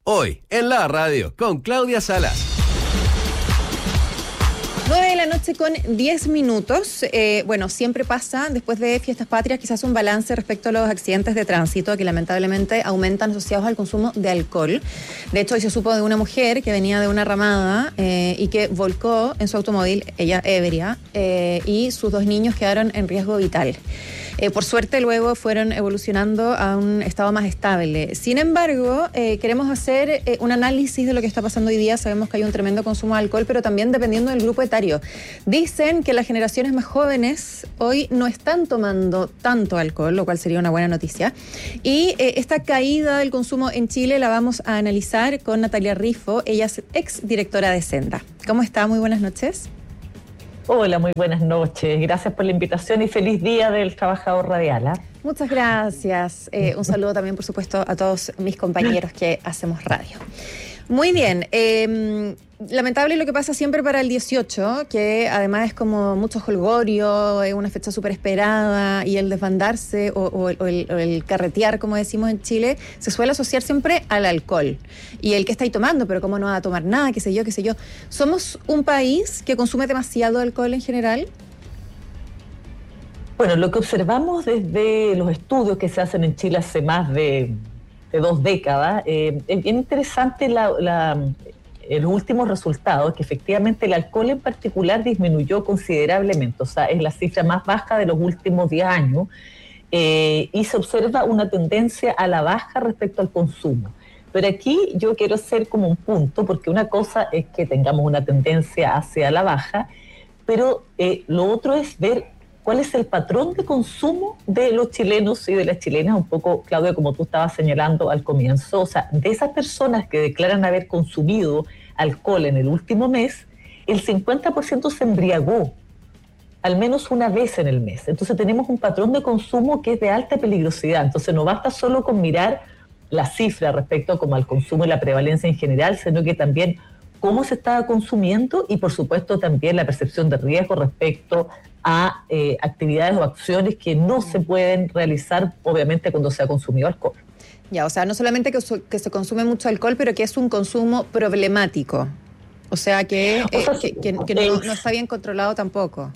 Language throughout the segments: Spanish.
Hoy, en la radio, con Claudia Salas. 9:10 Bueno, siempre pasa, después de Fiestas Patrias, quizás un balance respecto a los accidentes de tránsito que lamentablemente aumentan asociados al consumo de alcohol. De hecho, hoy se supo de una mujer que venía de una ramada y que volcó en su automóvil, ella ebria, y sus 2 niños quedaron en riesgo vital. Por suerte, luego fueron evolucionando a un estado más estable. Sin embargo, queremos hacer un análisis de lo que está pasando hoy día. Sabemos que hay un tremendo consumo de alcohol, pero también dependiendo del grupo etario. Dicen que las generaciones más jóvenes hoy no están tomando tanto alcohol, lo cual sería una buena noticia. Y esta caída del consumo en Chile la vamos a analizar con Natalia Rifo. Ella es exdirectora de Senda. ¿Cómo está? Muy buenas noches. Hola, muy buenas noches. Gracias por la invitación y feliz Día del Trabajador Radial. Muchas gracias. Un saludo también, por supuesto, a todos mis compañeros que hacemos radio. Muy bien. Lamentable lo que pasa siempre para el 18, que además es como mucho jolgorio, es una fecha súper esperada, y el desbandarse o el carretear, como decimos en Chile, se suele asociar siempre al alcohol. Y el que está ahí tomando, pero cómo no va a tomar nada, qué sé yo. ¿Somos un país que consume demasiado alcohol en general? Bueno, lo que observamos desde los estudios que se hacen en Chile hace más de 2 décadas, es bien interesante los últimos resultados, que efectivamente el alcohol en particular disminuyó considerablemente, o sea, es la cifra más baja de los últimos 10 años, y se observa una tendencia a la baja respecto al consumo. Pero aquí yo quiero hacer como un punto, porque una cosa es que tengamos una tendencia hacia la baja, pero lo otro es ver cuál es el patrón de consumo de los chilenos y de las chilenas, un poco, Claudia, como tú estabas señalando al comienzo. O sea, de esas personas que declaran haber consumido alcohol en el último mes, el 50% se embriagó al menos una vez en el mes. Entonces tenemos un patrón de consumo que es de alta peligrosidad. Entonces no basta solo con mirar la cifra respecto como al consumo y la prevalencia en general, sino que también cómo se estaba consumiendo y, por supuesto, también la percepción de riesgo respecto a actividades o acciones que no se pueden realizar, obviamente, cuando se ha consumido alcohol. Ya, o sea, no solamente que se consume mucho alcohol, pero que es un consumo problemático. O sea, que no está bien controlado tampoco.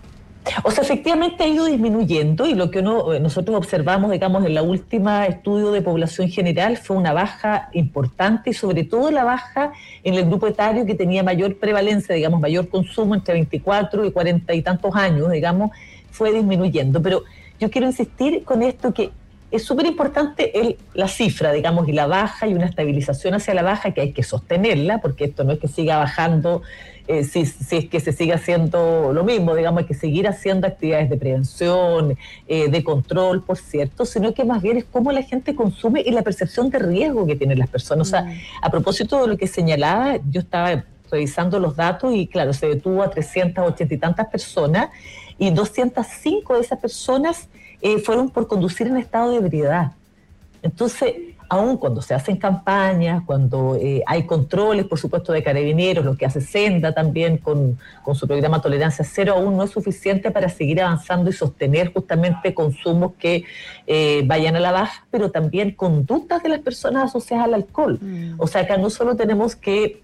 O sea, efectivamente ha ido disminuyendo, y lo que nosotros observamos, digamos, en la última estudio de población general fue una baja importante, y sobre todo la baja en el grupo etario que tenía mayor prevalencia, digamos, mayor consumo entre 24 y 40 y tantos años, digamos, fue disminuyendo. Pero yo quiero insistir con esto, que es súper importante la cifra, digamos, y la baja, y una estabilización hacia la baja que hay que sostenerla, porque esto no es que siga bajando si es que se sigue haciendo lo mismo, digamos, hay que seguir haciendo actividades de prevención, de control, por cierto, sino que más bien es cómo la gente consume y la percepción de riesgo que tienen las personas. O sea, a propósito de lo que señalaba, yo estaba revisando los datos y, claro, se detuvo a 380 y tantas personas, y 205 de esas personas fueron por conducir en estado de ebriedad. Entonces, aún cuando se hacen campañas, cuando hay controles, por supuesto, de Carabineros, lo que hace Senda también con su programa Tolerancia Cero, aún no es suficiente para seguir avanzando y sostener justamente consumos que vayan a la baja, pero también conductas de las personas asociadas al alcohol. O sea, acá no solo tenemos que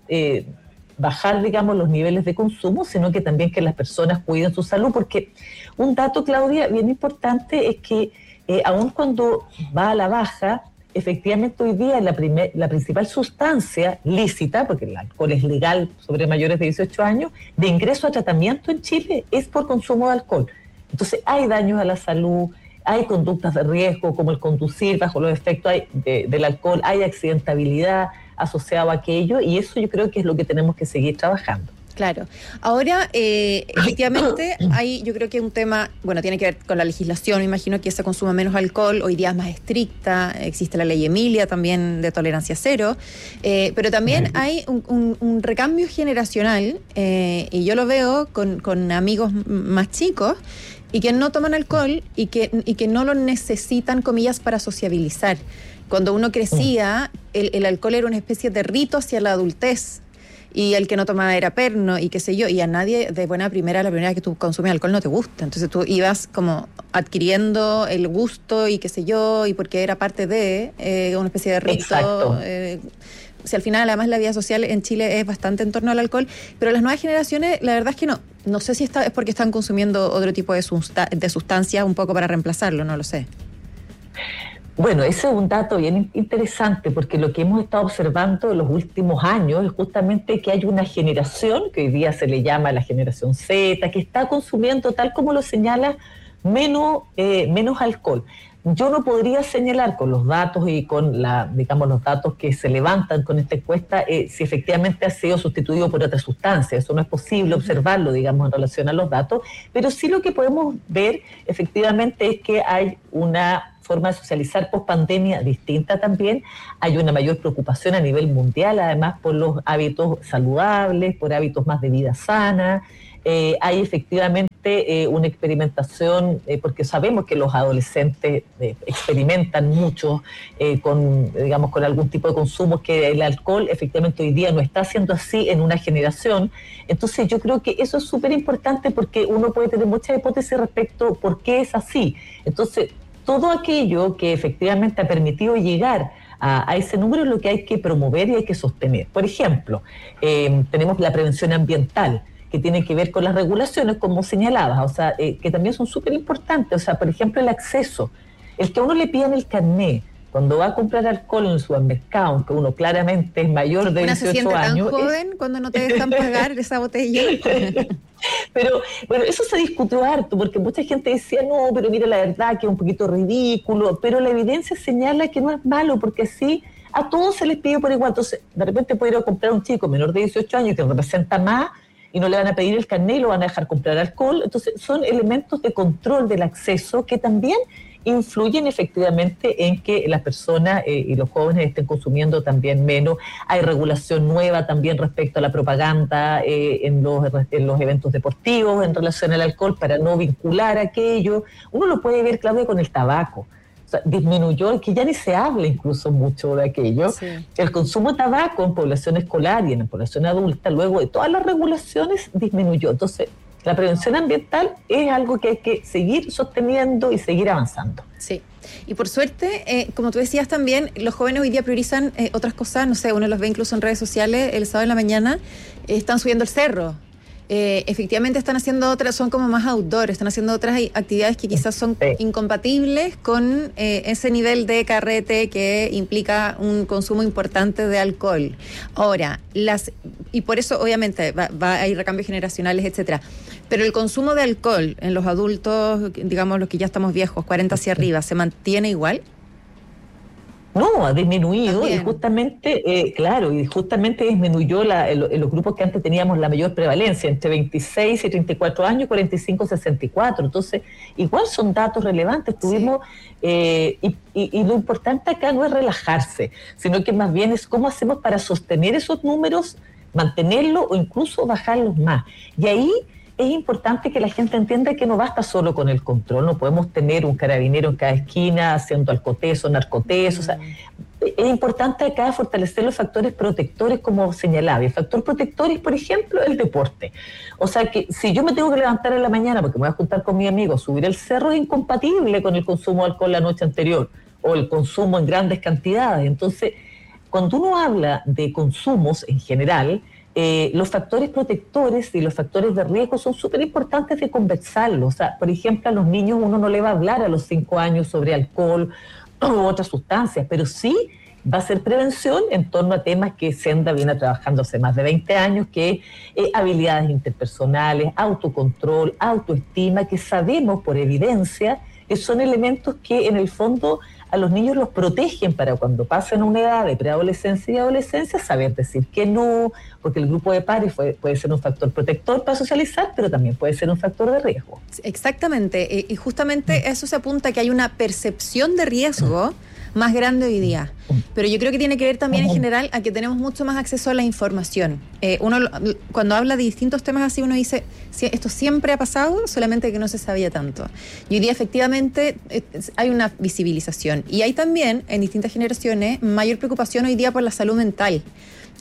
bajar, digamos, los niveles de consumo, sino que también que las personas cuiden su salud, porque un dato, Claudia, bien importante es que aun cuando va a la baja, efectivamente hoy día la principal sustancia lícita, porque el alcohol es legal sobre mayores de 18 años, de ingreso a tratamiento en Chile es por consumo de alcohol. Entonces hay daños a la salud, hay conductas de riesgo como el conducir bajo los efectos del alcohol, hay accidentabilidad asociada a aquello, y eso yo creo que es lo que tenemos que seguir trabajando. Claro. Ahora, efectivamente, yo creo que un tema, bueno, tiene que ver con la legislación. Me imagino que se consume menos alcohol, hoy día es más estricta, existe la ley Emilia también de tolerancia cero, pero también hay un recambio generacional, y yo lo veo con amigos más chicos, y que no toman alcohol y que no lo necesitan, comillas, para sociabilizar. Cuando uno crecía, el alcohol era una especie de rito hacia la adultez, y el que no tomaba era perno y qué sé yo, y a nadie de buena primera, la primera vez que tú consumes alcohol no te gusta, entonces tú ibas como adquiriendo el gusto y qué sé yo, y porque era parte de una especie de rito. si al final además la vida social en Chile es bastante en torno al alcohol, pero las nuevas generaciones, la verdad es que no sé si es porque están consumiendo otro tipo de sustancias un poco para reemplazarlo, no lo sé. Bueno, ese es un dato bien interesante, porque lo que hemos estado observando en los últimos años es justamente que hay una generación, que hoy día se le llama la generación Z, que está consumiendo, tal como lo señala, menos alcohol. Yo no podría señalar con los datos y con los datos que se levantan con esta encuesta si efectivamente ha sido sustituido por otra sustancia. Eso no es posible observarlo, digamos, en relación a los datos, pero sí lo que podemos ver efectivamente es que hay una forma de socializar post pandemia distinta también. Hay una mayor preocupación a nivel mundial, además, por los hábitos saludables, por hábitos más de vida sana. Hay efectivamente una experimentación, porque sabemos que los adolescentes experimentan mucho con algún tipo de consumo, que el alcohol efectivamente hoy día no está siendo así en una generación. Entonces yo creo que eso es súper importante, porque uno puede tener muchas hipótesis respecto a por qué es así. Entonces, todo aquello que efectivamente ha permitido llegar a ese número es lo que hay que promover y hay que sostener. Por ejemplo, tenemos la prevención ambiental, que tiene que ver con las regulaciones, como señalabas, o sea, que también son súper importantes. O sea, por ejemplo, el acceso, el que a uno le pidan el carnet cuando va a comprar alcohol en el supermercado, aunque uno claramente es mayor de 18 años. ¿Una se siente tan joven cuando no te dejan pagar esa botella? Pero bueno, eso se discutió harto, porque mucha gente decía, no, pero mira, la verdad que es un poquito ridículo, pero la evidencia señala que no es malo, porque así a todos se les pide por igual. Entonces, de repente puede ir a comprar a un chico menor de 18 años que representa más, y no le van a pedir el carnet y lo van a dejar comprar alcohol. Entonces, son elementos de control del acceso que también influyen efectivamente en que las personas y los jóvenes estén consumiendo también menos. Hay regulación nueva también respecto a la propaganda en los eventos deportivos en relación al alcohol, para no vincular aquello. Uno lo puede ver, Claudia, con el tabaco. O sea, disminuyó, que ya ni se habla incluso mucho de aquello. Sí. El consumo de tabaco en población escolar y en la población adulta, luego de todas las regulaciones, disminuyó. Entonces, la prevención ambiental es algo que hay que seguir sosteniendo y seguir avanzando. Sí, y por suerte, como tú decías también, los jóvenes hoy día priorizan otras cosas. No sé, uno los ve incluso en redes sociales, el sábado en la mañana están subiendo el cerro. Efectivamente están haciendo otras, son como más outdoor, están haciendo otras actividades que quizás son incompatibles con ese nivel de carrete que implica un consumo importante de alcohol. Ahora, y por eso obviamente hay recambios generacionales, etcétera. Pero el consumo de alcohol en los adultos, digamos los que ya estamos viejos, 40 hacia arriba, ¿se mantiene igual? No, ha disminuido. También. Y justamente disminuyó en los grupos que antes teníamos la mayor prevalencia, entre 26 y 34 años, 45 y 64. Entonces, igual son datos relevantes. Tuvimos, y lo importante acá no es relajarse, sino que más bien es cómo hacemos para sostener esos números, mantenerlos o incluso bajarlos más. Y ahí es importante que la gente entienda que no basta solo con el control, no podemos tener un carabinero en cada esquina haciendo alcoteso, narcoteso. O sea, es importante acá fortalecer los factores protectores, como señalaba. El factor protector es, por ejemplo, el deporte. O sea, que si yo me tengo que levantar en la mañana porque me voy a juntar con mi amigo, subir el cerro, es incompatible con el consumo de alcohol la noche anterior o el consumo en grandes cantidades. Entonces, cuando uno habla de consumos en general, los factores protectores y los factores de riesgo son súper importantes de conversarlo. O sea, por ejemplo, a los niños uno no le va a hablar a los 5 años sobre alcohol u otras sustancias, pero sí va a ser prevención en torno a temas que Senda viene trabajando hace más de 20 años, que es habilidades interpersonales, autocontrol, autoestima, que sabemos por evidencia que son elementos que en el fondo a los niños los protegen para cuando pasen a una edad de preadolescencia y adolescencia, saber decir que no, porque el grupo de pares puede ser un factor protector para socializar, pero también puede ser un factor de riesgo. Exactamente, y justamente eso se apunta a que hay una percepción de riesgo más grande hoy día, pero yo creo que tiene que ver también en general a que tenemos mucho más acceso a la información. Uno cuando habla de distintos temas así, uno dice, esto siempre ha pasado, solamente que no se sabía tanto. Y hoy día efectivamente hay una visibilización, y hay también en distintas generaciones mayor preocupación hoy día por la salud mental.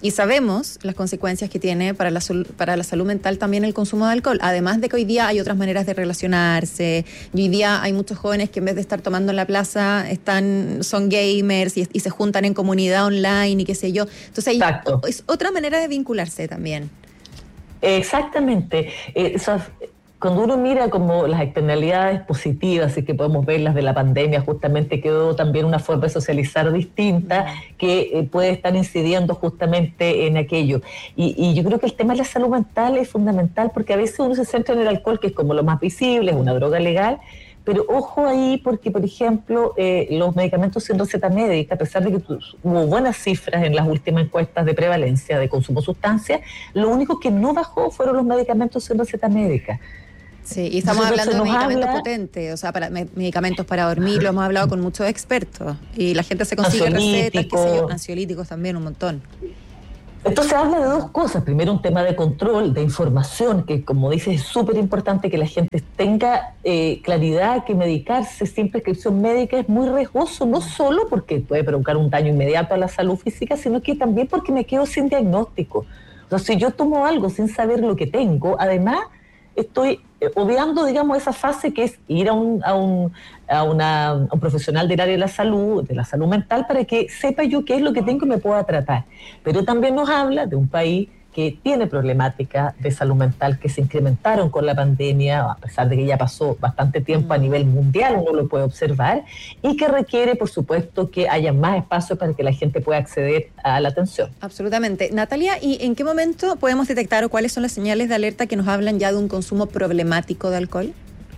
Y sabemos las consecuencias que tiene para la salud mental también el consumo de alcohol. Además de que hoy día hay otras maneras de relacionarse. Y hoy día hay muchos jóvenes que en vez de estar tomando en la plaza son gamers y se juntan en comunidad online y qué sé yo. Entonces es otra manera de vincularse también. Exactamente. Cuando uno mira como las externalidades positivas y que podemos ver las de la pandemia, justamente quedó también una forma de socializar distinta que puede estar incidiendo justamente en aquello. Y yo creo que el tema de la salud mental es fundamental porque a veces uno se centra en el alcohol, que es como lo más visible, es una droga legal, pero ojo ahí porque, por ejemplo, los medicamentos sin receta médica, a pesar de que hubo buenas cifras en las últimas encuestas de prevalencia de consumo de sustancias, lo único que no bajó fueron los medicamentos sin receta médica. Sí, y estamos hablando de medicamentos potentes, o sea, medicamentos para dormir, lo hemos hablado con muchos expertos, y la gente se consigue recetas, qué sé yo, ansiolíticos también, un montón. Entonces habla de dos cosas. Primero, un tema de control, de información, que como dices es súper importante que la gente tenga claridad que medicarse sin prescripción médica es muy riesgoso, no solo porque puede provocar un daño inmediato a la salud física, sino que también porque me quedo sin diagnóstico. O sea, si yo tomo algo sin saber lo que tengo, además estoy obviando, digamos, esa fase que es ir a un profesional del área de la salud mental, para que sepa yo qué es lo que tengo y me pueda tratar. Pero también nos habla de un país que tiene problemáticas de salud mental que se incrementaron con la pandemia, a pesar de que ya pasó bastante tiempo a nivel mundial, uno lo puede observar, y que requiere, por supuesto, que haya más espacio para que la gente pueda acceder a la atención. Absolutamente. Natalia, ¿y en qué momento podemos detectar o cuáles son las señales de alerta que nos hablan ya de un consumo problemático de alcohol?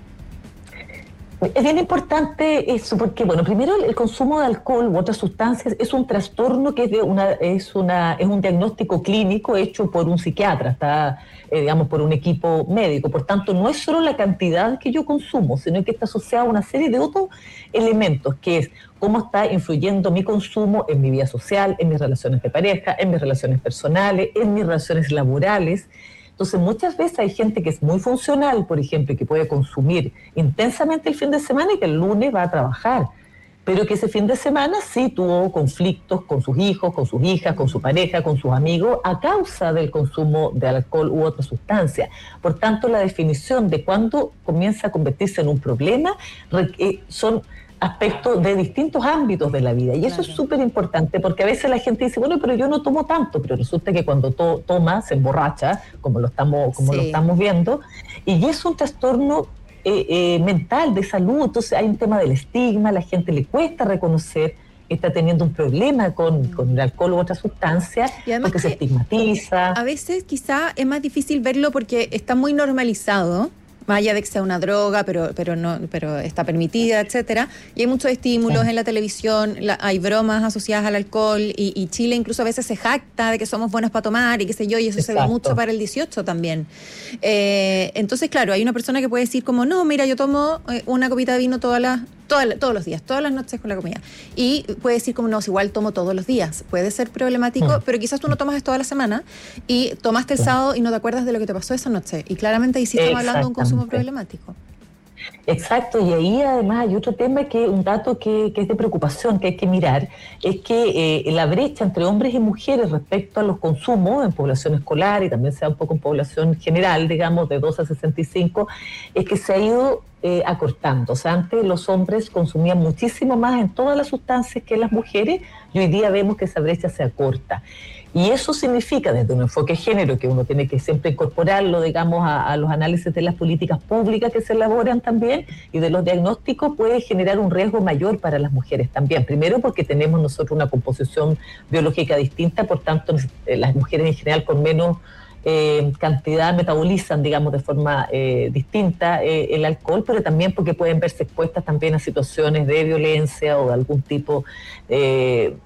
Es bien importante eso porque, bueno, primero el consumo de alcohol u otras sustancias es un trastorno que es un diagnóstico clínico hecho por un psiquiatra, está, digamos, por un equipo médico. Por tanto, no es solo la cantidad que yo consumo, sino que está asociado a una serie de otros elementos, que es cómo está influyendo mi consumo en mi vida social, en mis relaciones de pareja, en mis relaciones personales, en mis relaciones laborales. Entonces, muchas veces hay gente que es muy funcional, por ejemplo, que puede consumir intensamente el fin de semana y que el lunes va a trabajar, pero que ese fin de semana sí tuvo conflictos con sus hijos, con sus hijas, con su pareja, con sus amigos, a causa del consumo de alcohol u otra sustancia. Por tanto, la definición de cuándo comienza a convertirse en un problema son aspectos de distintos ámbitos de la vida, y eso es súper importante porque a veces la gente dice, bueno, pero yo no tomo tanto, pero resulta que cuando toma se emborracha, como lo estamos viendo, y es un trastorno mental, de salud. Entonces hay un tema del estigma, a la gente le cuesta reconocer que está teniendo un problema con el alcohol u otra sustancia, porque se estigmatiza. A veces quizá es más difícil verlo porque está muy normalizado, más allá de que sea una droga, pero está permitida, etcétera. Y hay muchos estímulos en la televisión, hay bromas asociadas al alcohol, y Chile incluso a veces se jacta de que somos buenos para tomar y qué sé yo, y eso se ve mucho para el 18 también. Entonces, claro, hay una persona que puede decir como, no, mira, yo tomo una copita de vino todos los días, todas las noches con la comida. Y puede decir como, no, igual tomo todos los días. Puede ser problemático, pero quizás tú no tomas toda la semana y tomaste el sábado y no te acuerdas de lo que te pasó esa noche. Y claramente ahí sí estamos hablando de un consumo problemático. Exacto, y ahí además hay otro tema, que un dato que es de preocupación, que hay que mirar, es que la brecha entre hombres y mujeres respecto a los consumos en población escolar, y también sea un poco en población general, digamos, de 12 a 65, es que se ha ido acortando. O sea, antes los hombres consumían muchísimo más en todas las sustancias que las mujeres, y hoy día vemos que esa brecha se acorta. Y eso significa, desde un enfoque de género, que uno tiene que siempre incorporarlo, digamos, a los análisis de las políticas públicas que se elaboran también, y de los diagnósticos, puede generar un riesgo mayor para las mujeres también. Primero, porque tenemos nosotros una composición biológica distinta, por tanto, las mujeres en general con menos cantidad metabolizan, digamos, de forma distinta el alcohol, pero también porque pueden verse expuestas también a situaciones de violencia o de algún tipo de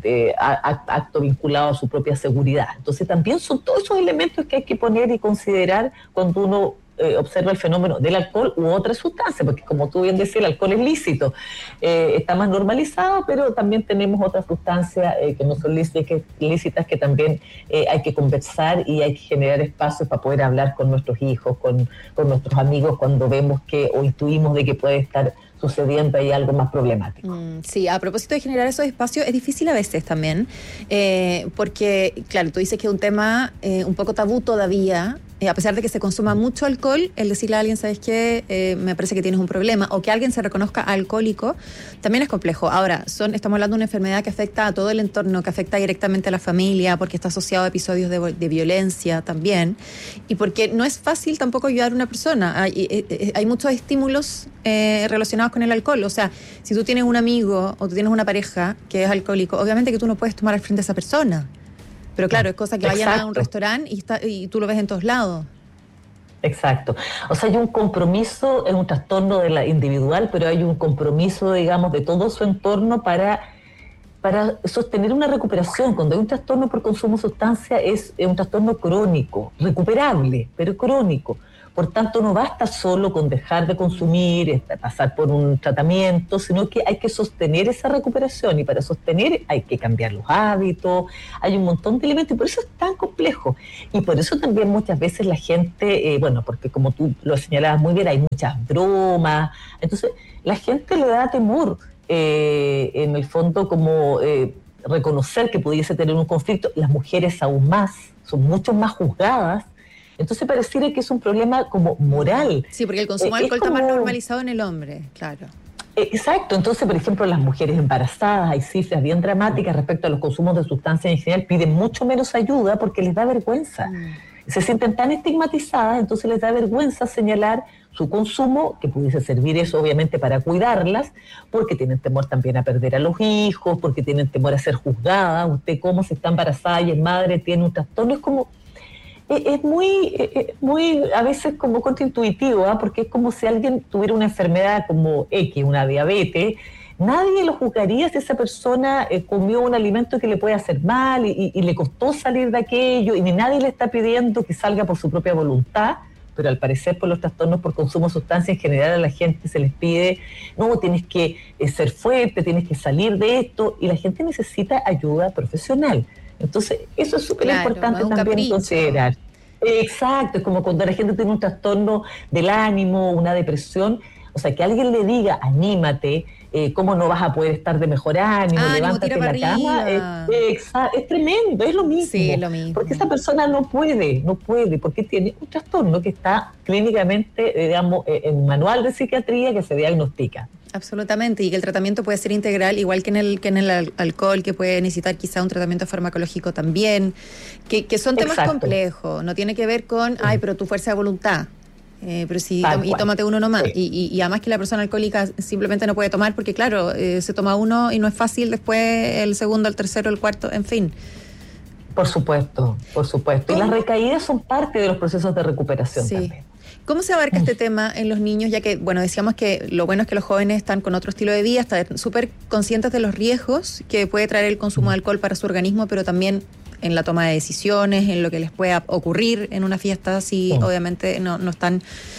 acto vinculado a su propia seguridad. Entonces también son todos esos elementos que hay que poner y considerar cuando uno observa el fenómeno del alcohol u otra sustancia, porque como tú bien decías, el alcohol es lícito, está más normalizado, pero también tenemos otras sustancias que no son lícitas, que también hay que conversar, y hay que generar espacios para poder hablar con nuestros hijos, con nuestros amigos, cuando vemos que o intuimos de que puede estar sucediendo ahí algo más problemático. Sí, a propósito de generar esos espacios, es difícil a veces también, porque, claro, tú dices que es un tema un poco tabú todavía, a pesar de que se consuma mucho alcohol, el decirle a alguien, ¿sabes qué? Me parece que tienes un problema, o que alguien se reconozca alcohólico, también es complejo. Ahora, estamos hablando de una enfermedad que afecta a todo el entorno, que afecta directamente a la familia, porque está asociado a episodios de violencia también, y porque no es fácil tampoco ayudar a una persona. Hay muchos estímulos relacionados con el alcohol. O sea, si tú tienes un amigo o tú tienes una pareja que es alcohólico, obviamente que tú no puedes tomar al frente de esa persona. Pero claro, es cosa que vayan a un restaurante y tú lo ves en todos lados. Exacto. O sea, hay un compromiso, es un trastorno de la individual, pero hay un compromiso, digamos, de todo su entorno para sostener una recuperación. Cuando hay un trastorno por consumo de sustancia es un trastorno crónico, recuperable, pero crónico. Por tanto, no basta solo con dejar de consumir, pasar por un tratamiento, sino que hay que sostener esa recuperación, y para sostener hay que cambiar los hábitos, hay un montón de elementos, y por eso es tan complejo. Y por eso también muchas veces la gente, porque como tú lo señalabas muy bien, hay muchas bromas, entonces la gente le da temor, en el fondo, como reconocer que pudiese tener un conflicto. Las mujeres aún más, son mucho más juzgadas. Entonces pareciera que es un problema como moral. Sí, porque el consumo de alcohol está más normalizado en el hombre, claro. Exacto. Entonces, por ejemplo, las mujeres embarazadas, hay cifras bien dramáticas respecto a los consumos de sustancias en general, piden mucho menos ayuda porque les da vergüenza. Se sienten tan estigmatizadas, entonces les da vergüenza señalar su consumo, que pudiese servir eso obviamente para cuidarlas, porque tienen temor también a perder a los hijos, porque tienen temor a ser juzgadas. Usted, como si está embarazada y es madre, tiene un trastorno, es como... Es muy a veces como contraintuitivo, porque es como si alguien tuviera una enfermedad como X, una diabetes. Nadie lo juzgaría si esa persona comió un alimento que le puede hacer mal y le costó salir de aquello, y ni nadie le está pidiendo que salga por su propia voluntad. Pero al parecer, por los trastornos por consumo de sustancias, en general a la gente se les pide, no, tienes que ser fuerte, tienes que salir de esto, y la gente necesita ayuda profesional. Entonces, eso es súper importante también capricho. Considerar. Exacto, es como cuando la gente tiene un trastorno del ánimo, una depresión, o sea, que alguien le diga, anímate, cómo no vas a poder estar de mejor ánimo, levántate de la cama, es tremendo, es lo mismo. Sí, es lo mismo. Porque esa persona no puede, porque tiene un trastorno que está clínicamente, digamos, en un manual de psiquiatría que se diagnostica. Absolutamente, y que el tratamiento puede ser integral, igual que en el alcohol, que puede necesitar quizá un tratamiento farmacológico también, que son temas complejos, no tiene que ver con, pero tu fuerza de voluntad, pero sí, y tómate uno nomás, y además que la persona alcohólica simplemente no puede tomar, porque claro, se toma uno y no es fácil después el segundo, el tercero, el cuarto, en fin. Por supuesto. Y las recaídas son parte de los procesos de recuperación también. ¿Cómo se abarca este tema en los niños? Ya que, bueno, decíamos que lo bueno es que los jóvenes están con otro estilo de vida, están súper conscientes de los riesgos que puede traer el consumo de alcohol para su organismo, pero también en la toma de decisiones, en lo que les pueda ocurrir en una fiesta, si obviamente no están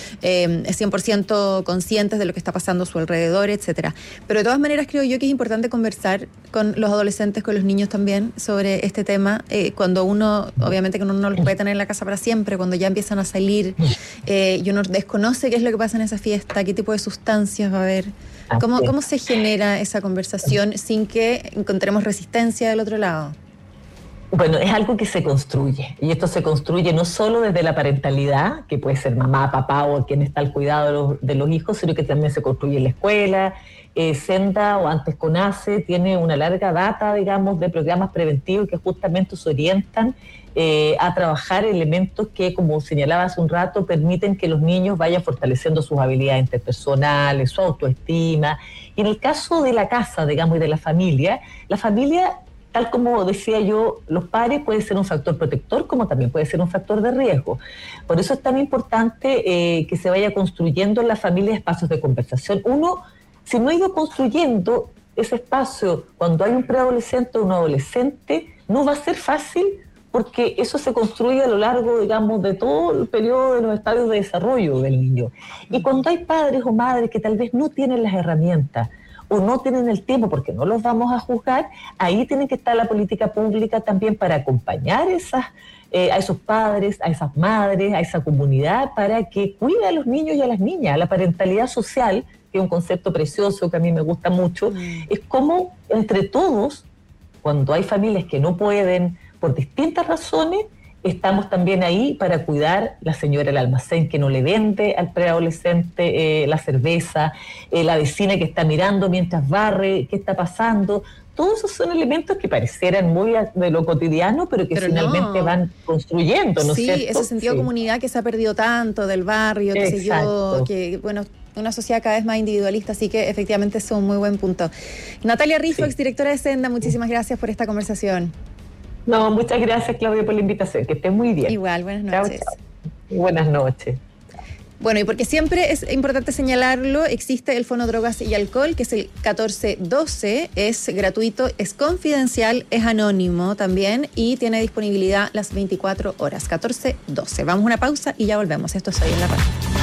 100% conscientes de lo que está pasando a su alrededor, etcétera. Pero de todas maneras creo yo que es importante conversar con los adolescentes, con los niños también, sobre este tema, cuando uno, obviamente que uno no los puede tener en la casa para siempre, cuando ya empiezan a salir y uno desconoce qué es lo que pasa en esa fiesta, qué tipo de sustancias va a haber. ¿Cómo se genera esa conversación sin que encontremos resistencia del otro lado? Bueno, es algo que se construye, y esto se construye no solo desde la parentalidad, que puede ser mamá, papá o quien está al cuidado de los hijos, sino que también se construye en la escuela. Senda, o antes CONACE, tiene una larga data, digamos, de programas preventivos que justamente se orientan a trabajar elementos que, como señalaba hace un rato, permiten que los niños vayan fortaleciendo sus habilidades interpersonales, su autoestima. Y en el caso de la casa, digamos, y de la familia, tal como decía yo, los pares puede ser un factor protector, como también puede ser un factor de riesgo. Por eso es tan importante que se vaya construyendo en la familia espacios de conversación. Uno, si no ha ido construyendo ese espacio cuando hay un preadolescente o un adolescente, no va a ser fácil, porque eso se construye a lo largo, digamos, de todo el periodo de los estadios de desarrollo del niño. Y cuando hay padres o madres que tal vez no tienen las herramientas, o no tienen el tiempo, porque no los vamos a juzgar, ahí tiene que estar la política pública también para acompañar a esos padres, a esas madres, a esa comunidad, para que cuide a los niños y a las niñas. La parentalidad social, que es un concepto precioso que a mí me gusta mucho, es cómo entre todos, cuando hay familias que no pueden, por distintas razones, estamos también ahí para cuidar la señora del almacén que no le vende al preadolescente la cerveza, la vecina que está mirando mientras barre, qué está pasando. Todos esos son elementos que parecieran muy de lo cotidiano, pero que finalmente van construyendo, ¿no es cierto? Sí, ese sentido de comunidad que se ha perdido tanto, del barrio, qué sé yo, que, bueno, una sociedad cada vez más individualista, así que efectivamente es un muy buen punto. Natalia Rifo, exdirectora de Senda, muchísimas gracias por esta conversación. No, muchas gracias, Claudia, por la invitación, que estés muy bien. Igual, buenas noches. Chao, chao. Buenas noches. Bueno, y porque siempre es importante señalarlo, existe el Fono Drogas y Alcohol, que es el 1412, es gratuito, es confidencial, es anónimo también y tiene disponibilidad las 24 horas, 1412. Vamos a una pausa y ya volvemos. Esto es Hoy en la Radio.